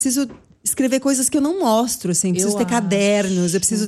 preciso escrever coisas que eu não mostro, assim. Preciso ter cadernos, eu preciso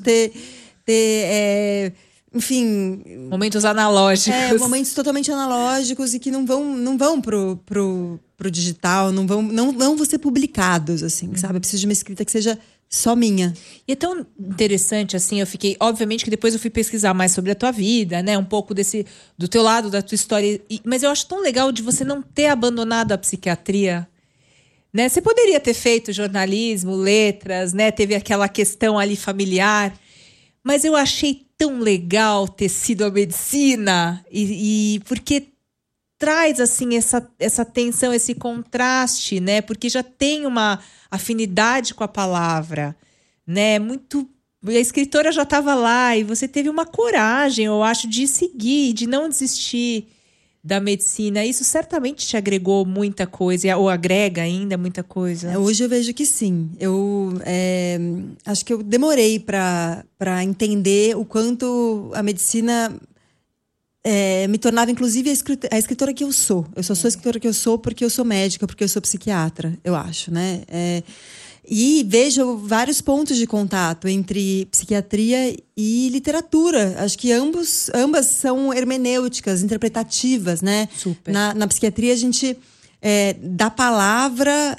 ter enfim... Momentos analógicos. Momentos totalmente analógicos e que não vão pro digital, não vão ser publicados, assim, sabe? Eu preciso de uma escrita que seja só minha. E é tão interessante, assim, eu fiquei... Obviamente que depois eu fui pesquisar mais sobre a tua vida, né? Um pouco do teu lado, da tua história. Mas eu acho tão legal de você não ter abandonado a psiquiatria, né? Você poderia ter feito jornalismo, letras, né? Teve aquela questão ali familiar. Mas eu achei tão legal ter sido a medicina. E porque traz, assim, essa tensão, esse contraste, né? Porque já tem uma afinidade com a palavra, né? A escritora já estava lá e você teve uma coragem, eu acho, de seguir, de não desistir da medicina. Isso certamente te agregou muita coisa, ou agrega ainda muita coisa. Hoje eu vejo que sim. Acho que eu demorei para entender o quanto a medicina me tornava, inclusive, a escritora que eu sou. Eu só sou a escritora que eu sou porque eu sou médica, porque eu sou psiquiatra, eu acho, né? E vejo vários pontos de contato entre psiquiatria e literatura. Acho que ambas são hermenêuticas, interpretativas, né? Super. Na psiquiatria, a gente, da palavra,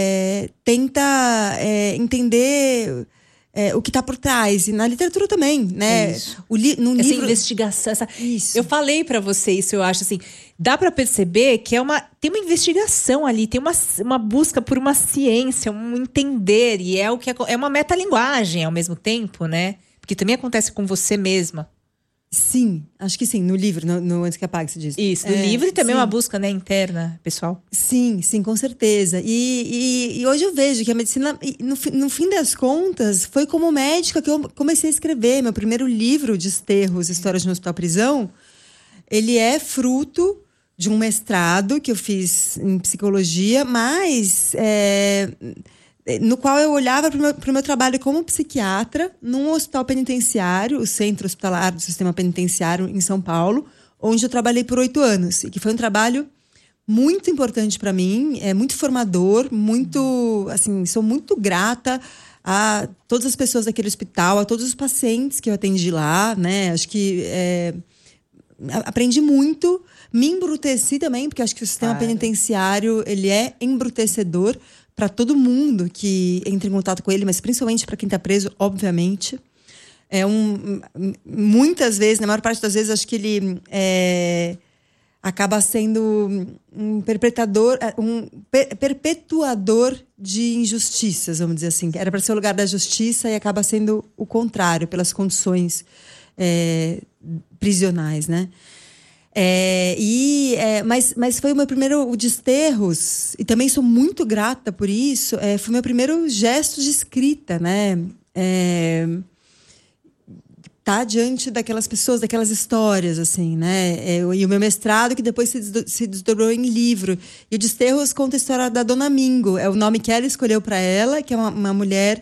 tenta entender o que está por trás. E na literatura também, né? Essa livro... investigação. Isso. Eu falei para você isso, eu acho, assim... Dá para perceber que tem uma investigação ali, tem uma busca por uma ciência, um entender, e é uma metalinguagem ao mesmo tempo, né? Porque também acontece com você mesma. Sim, acho que sim, no livro, no Antes que Apague, se diz. Isso, no livro e também uma busca, né, interna, pessoal. Sim, com certeza. E hoje eu vejo que a medicina, no fim das contas, foi como médica que eu comecei a escrever. Meu primeiro livro, Desterros, Histórias de um Hospital-Prisão, ele é fruto de um mestrado que eu fiz em psicologia, mas no qual eu olhava para o meu trabalho como psiquiatra num hospital penitenciário, o Centro Hospitalar do Sistema Penitenciário em São Paulo, onde eu trabalhei por 8 anos. E que foi um trabalho muito importante para mim, muito formador, muito, assim, sou muito grata a todas as pessoas daquele hospital, a todos os pacientes que eu atendi lá, né? Acho que aprendi muito, me embruteci também, porque acho que o sistema penitenciário, ele é embrutecedor para todo mundo que entra em contato com ele, mas principalmente para quem está preso, obviamente. Muitas vezes, na maior parte das vezes, acho que ele acaba sendo um perpetuador de injustiças, vamos dizer assim. Era para ser o lugar da justiça e acaba sendo o contrário, pelas condições prisionais, né? Mas foi o meu primeiro Desterros, e também sou muito grata por isso. Foi o meu primeiro gesto de escrita, né? Tá diante daquelas pessoas, daquelas histórias, assim, né? E o meu mestrado, que depois se desdobrou em livro. E o Desterros conta a história da Dona Mingo. É o nome que ela escolheu para ela, que é uma mulher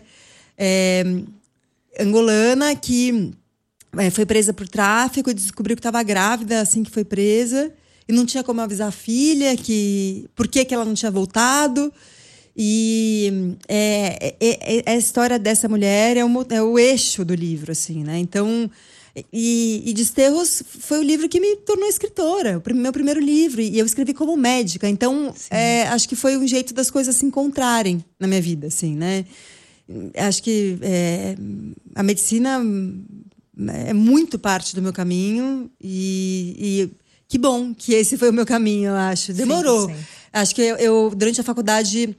angolana que foi presa por tráfico e descobriu que estava grávida assim que foi presa. E não tinha como avisar a filha por que ela não tinha voltado. E a história dessa mulher é o eixo do livro, assim, né? Então, e Desterros foi o livro que me tornou escritora, o meu primeiro livro, e eu escrevi como médica. Então, acho que foi um jeito das coisas se encontrarem na minha vida, assim, né? Acho que a medicina é muito parte do meu caminho e que bom que esse foi o meu caminho, eu acho. Demorou. Sim. Acho que eu durante a faculdade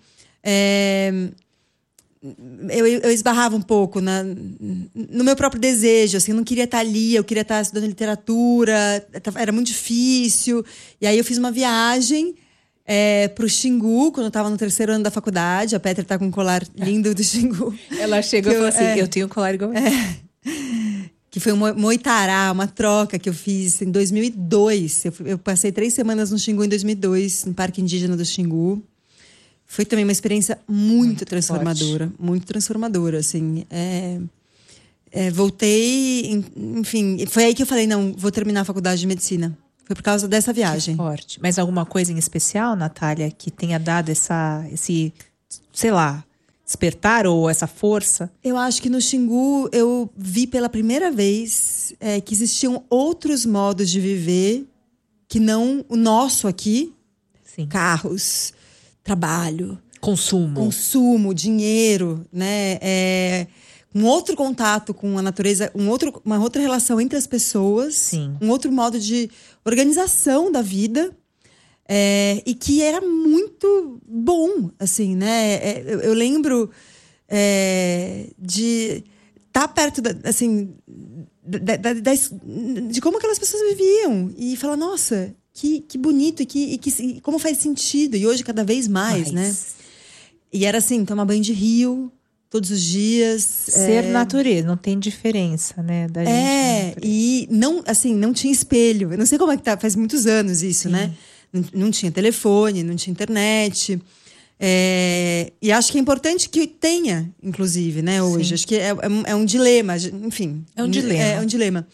eu esbarrava um pouco no meu próprio desejo, assim, eu não queria estar ali, eu queria estar estudando literatura, era muito difícil. E aí eu fiz uma viagem pro Xingu, quando eu estava no 3º ano da faculdade. A Petra está com um colar lindo do Xingu. Ela chegou e falou assim, eu tenho um colar igual que foi um moitará, uma troca que eu fiz em 2002. Eu passei 3 semanas no Xingu em 2002, no Parque Indígena do Xingu. Foi também uma experiência muito transformadora. Forte. Muito transformadora, assim. Voltei, enfim, foi aí que eu falei, não, vou terminar a faculdade de medicina. Foi por causa dessa viagem. Que forte. Mas alguma coisa em especial, Natália, que tenha dado esse, sei lá, despertar ou essa força? Eu acho que no Xingu eu vi pela primeira vez que existiam outros modos de viver que não o nosso aqui. Sim. Carros, trabalho, consumo, dinheiro, né? Um outro contato com a natureza, uma outra relação entre as pessoas, Sim. Um outro modo de organização da vida. E que era muito bom, assim, né? Eu lembro de estar perto de como aquelas pessoas viviam e falar, nossa, que bonito e como faz sentido. E hoje cada vez mais, né? E era assim, tomar banho de rio todos os dias. Ser natureza, não tem diferença, né? Da gente e não tinha espelho. Eu não sei como é que tá, faz muitos anos isso, né? Não tinha telefone, não tinha internet. E acho que é importante que tenha, inclusive, né, hoje. Sim. Acho que é um dilema, enfim. É um dilema. É um dilema.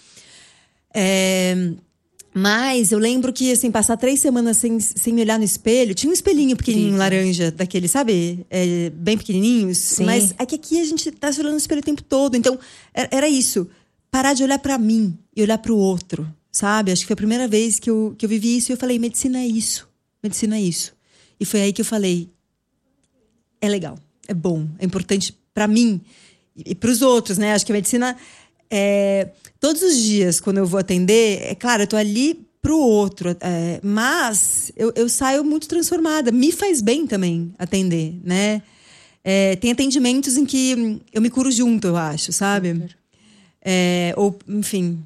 Mas eu lembro que, assim, passar 3 semanas sem me olhar no espelho... Tinha um espelhinho pequenininho, laranja, daquele, sabe? Bem pequenininhos. Sim. Mas é que aqui a gente tá se olhando no espelho o tempo todo. Então, era isso. Parar de olhar pra mim e olhar pro outro. Sabe? Acho que foi a primeira vez que eu vivi isso e eu falei, medicina é isso. Medicina é isso. E foi aí que eu falei, é legal, é bom, é importante pra mim e pros outros, né? Acho que a medicina, todos os dias, quando eu vou atender, é claro, eu tô ali pro outro, mas eu saio muito transformada. Me faz bem também atender, né? Tem atendimentos em que eu me curo junto, eu acho, sabe? Ou, enfim...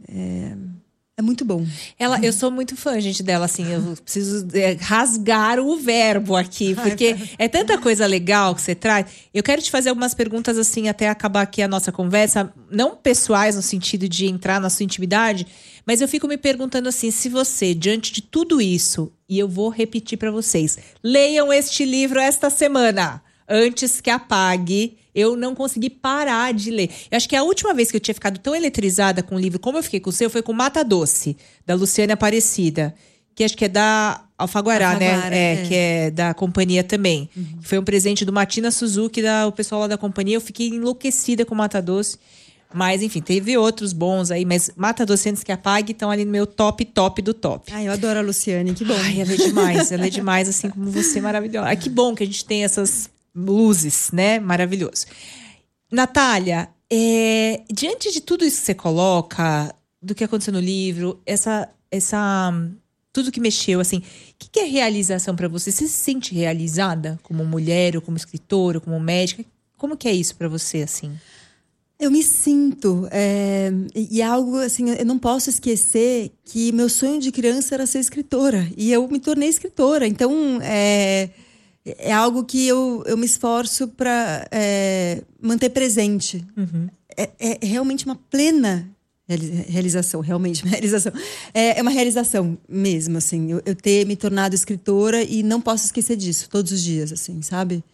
É muito bom. Eu sou muito fã, gente, dela, assim. Eu preciso rasgar o verbo aqui, porque é tanta coisa legal que você traz. Eu quero te fazer algumas perguntas, assim, até acabar aqui a nossa conversa. Não pessoais, no sentido de entrar na sua intimidade, mas eu fico me perguntando, assim, se você, diante de tudo isso, e eu vou repetir para vocês, leiam este livro esta semana, antes que apague. Eu não consegui parar de ler. Eu acho que a última vez que eu tinha ficado tão eletrizada com o livro como eu fiquei com o seu foi com Mata Doce, da Luciane Aparecida. Que acho que é da Alfaguara, né? Que é da companhia também. Uhum. Foi um presente do Martina Suzuki, o pessoal lá da companhia. Eu fiquei enlouquecida com Mata Doce. Mas, enfim, teve outros bons aí. Mas Mata Doce, antes que apague, estão ali no meu top do top. Ai, eu adoro a Luciane, que bom. Ai, ela é demais. Ela é demais, assim como você, maravilhosa. Ai, que bom que a gente tem essas... luzes, né? Maravilhoso. Natália, diante de tudo isso que você coloca, do que aconteceu no livro, tudo que mexeu, assim, o que é realização para você? Você se sente realizada como mulher, ou como escritora, ou como médica? Como que é isso para você, assim? Eu me sinto, e algo assim, eu não posso esquecer que meu sonho de criança era ser escritora, e eu me tornei escritora, então é algo que eu me esforço para manter presente. Uhum. É realmente uma plena realização, realmente uma realização. É uma realização mesmo, assim, eu ter me tornado escritora e não posso esquecer disso, todos os dias, assim, sabe?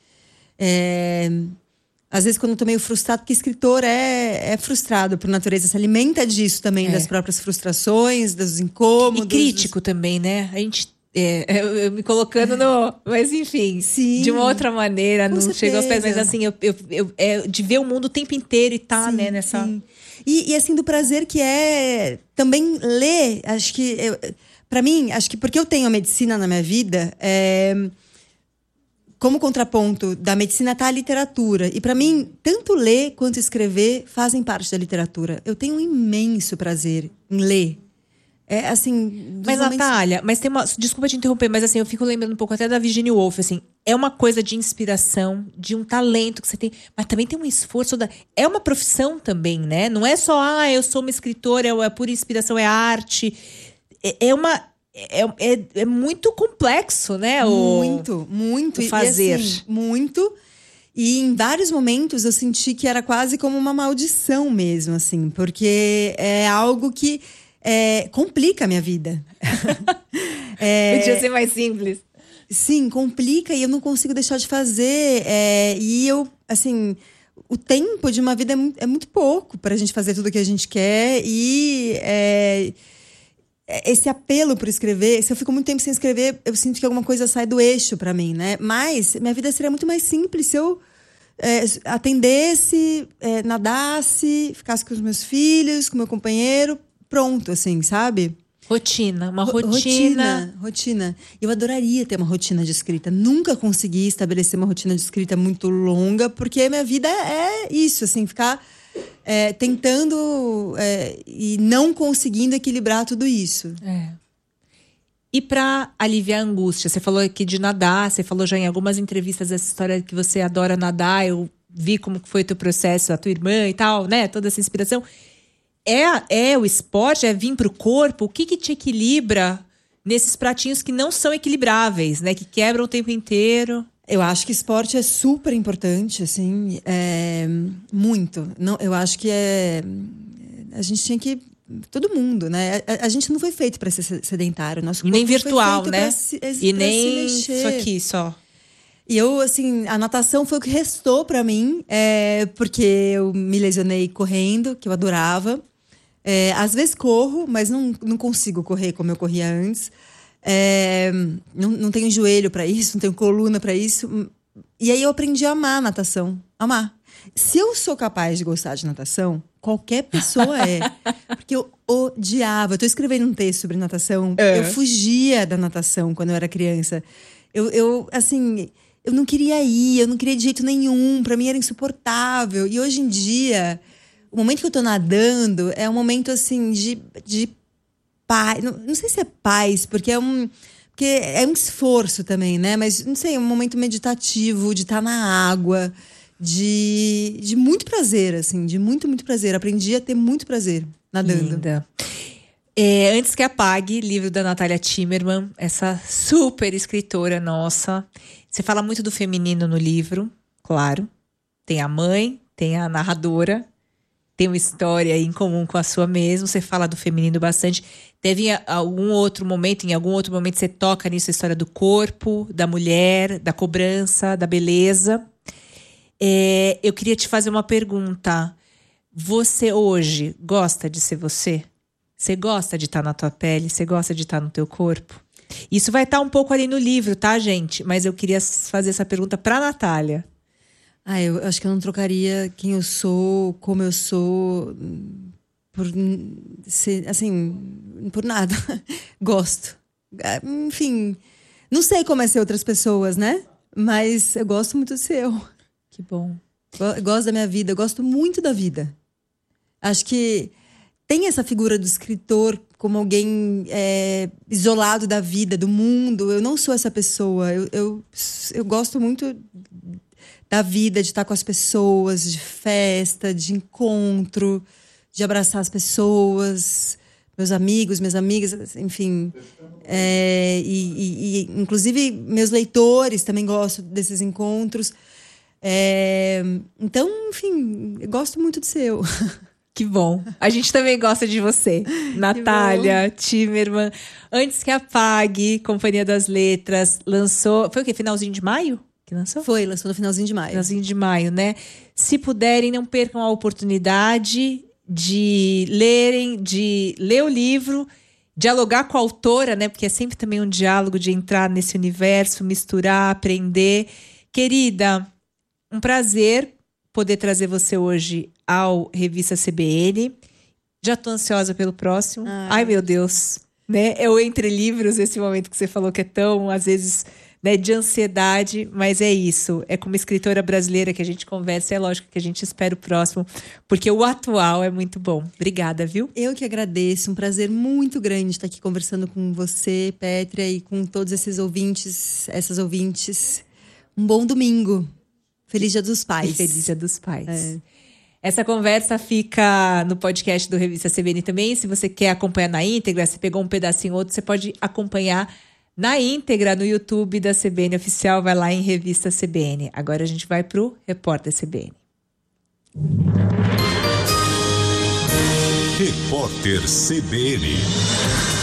Às vezes quando eu tô meio frustrado, porque escritor é frustrado por natureza, se alimenta disso também, das próprias frustrações, dos incômodos. E crítico também, né? A gente... eu me colocando no... Mas enfim, sim, de uma outra maneira, não chega aos pés, mas assim, de ver o mundo o tempo inteiro e tá, sim, né, nessa... Sim. E assim, do prazer que é também ler, acho que... Pra mim, acho que porque eu tenho a medicina na minha vida, como contraponto da medicina tá a literatura. E pra mim, tanto ler quanto escrever fazem parte da literatura. Eu tenho um imenso prazer em ler. Assim... Mas, Natália, mas tem uma... Desculpa te interromper, mas assim, eu fico lembrando um pouco até da Virginia Woolf, assim. É uma coisa de inspiração, de um talento que você tem. Mas também tem um esforço... É uma profissão também, né? Não é só, eu sou uma escritora, é pura inspiração, é arte. É muito complexo, né? Muito. O fazer. E, assim, muito. E em vários momentos eu senti que era quase como uma maldição mesmo, assim. Porque é algo que... complica a minha vida. Podia ser mais simples. Sim, complica e eu não consigo deixar de fazer. E eu, assim, o tempo de uma vida é muito pouco pra gente fazer tudo o que a gente quer. E esse apelo por escrever, se eu fico muito tempo sem escrever, eu sinto que alguma coisa sai do eixo pra mim, né? Mas minha vida seria muito mais simples se eu atendesse, nadasse, ficasse com os meus filhos, com o meu companheiro, pronto, assim, sabe? Uma rotina. Rotina. Eu adoraria ter uma rotina de escrita. Nunca consegui estabelecer uma rotina de escrita muito longa, porque a minha vida é isso, assim, ficar tentando e não conseguindo equilibrar tudo isso. E para aliviar a angústia, você falou aqui de nadar, você falou já em algumas entrevistas essa história que você adora nadar, eu vi como foi o teu processo, a tua irmã e tal, né? Toda essa inspiração. É o esporte, é vir pro corpo? O que te equilibra nesses pratinhos que não são equilibráveis, né? Que quebram o tempo inteiro? Eu acho que esporte é super importante, assim, muito. Não, eu acho que a gente tinha que... Todo mundo, né? A gente não foi feito para ser sedentário. Nosso corpo nem virtual, né? E nem isso aqui só. E eu, assim, a natação foi o que restou para mim, porque eu me lesionei correndo, que eu adorava. Às vezes corro, mas não consigo correr como eu corria antes. Não tenho joelho para isso, não tenho coluna para isso. E aí eu aprendi a amar a natação. Amar. Se eu sou capaz de gostar de natação, qualquer pessoa é. Porque eu odiava. Eu tô escrevendo um texto sobre natação. Eu fugia da natação quando eu era criança. Assim, eu não queria ir, eu não queria de jeito nenhum. Pra mim era insuportável. E hoje em dia, o momento que eu tô nadando é um momento, assim, de paz. Não sei se é paz, porque é um esforço também, né? Mas, não sei, é um momento meditativo, de estar na água... De muito prazer, assim, de muito, muito prazer. Aprendi a ter muito prazer nadando. Linda. Antes que Apague, livro da Natália Timmerman, essa super escritora nossa. Você fala muito do feminino no livro, claro. Tem a mãe, tem a narradora, tem uma história em comum com a sua mesmo. Você fala do feminino bastante. Teve em algum outro momento você toca nisso, a história do corpo, da mulher, da cobrança, da beleza. Eu queria te fazer uma pergunta. Você hoje gosta de ser você? Você gosta de estar na tua pele? Você gosta de estar no teu corpo? Isso vai estar um pouco ali no livro, tá, gente? Mas eu queria fazer essa pergunta pra Natália. Eu acho que eu não trocaria quem eu sou, como eu sou, por ser, assim, por nada. Gosto. Enfim, não sei como é ser outras pessoas, né? Mas eu gosto muito de ser eu. Que bom. Eu gosto da minha vida, eu gosto muito da vida. Acho que tem essa figura do escritor como alguém isolado da vida, do mundo. Eu não sou essa pessoa. Eu gosto muito da vida, de estar com as pessoas, de festa, de encontro, de abraçar as pessoas, meus amigos, minhas amigas, enfim. Inclusive, meus leitores também gostam desses encontros. Então, enfim, eu gosto muito de ser eu. Que bom. A gente também gosta de você. Natália Timmerman. Antes que Apague, Companhia das Letras, lançou... Foi o quê? Finalzinho de maio que lançou? Lançou no finalzinho de maio. Finalzinho de maio, né? Se puderem, não percam a oportunidade de ler o livro, dialogar com a autora, né? Porque é sempre também um diálogo de entrar nesse universo, misturar, aprender. Querida... Um prazer poder trazer você hoje ao Revista CBN. Já tô ansiosa pelo próximo. Ai, meu Deus. Né? Eu entre livros, esse momento que você falou que é tão, às vezes, né, de ansiedade. Mas é isso. É como escritora brasileira que a gente conversa. É lógico que a gente espera o próximo. Porque o atual é muito bom. Obrigada, viu? Eu que agradeço. Um prazer muito grande estar aqui conversando com você, Pétria, e com todos esses ouvintes, essas ouvintes. Um bom domingo. Feliz Dia dos Pais. Feliz Dia dos Pais. Essa conversa fica no podcast do Revista CBN também. Se você quer acompanhar na íntegra, se pegou um pedacinho ou outro, você pode acompanhar na íntegra no YouTube da CBN Oficial. Vai lá em Revista CBN. Agora a gente vai pro Repórter CBN. Repórter CBN.